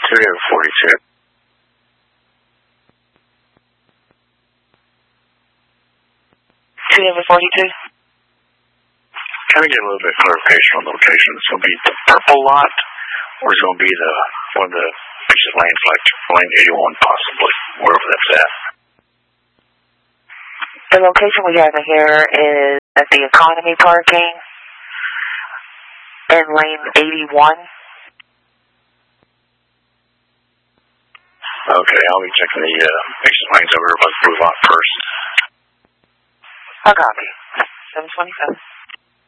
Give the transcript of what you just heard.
Do we have 42? Do we have a 42? Can we get a little bit of clarification on location? It's going to be the purple lot, or is it going to be one of the exit lanes like lane 81 possibly, wherever that's at? The location we have in here is at the economy parking in lane 81. Okay, I'll be checking the exit lanes over by the blue lot first. I copy. 727.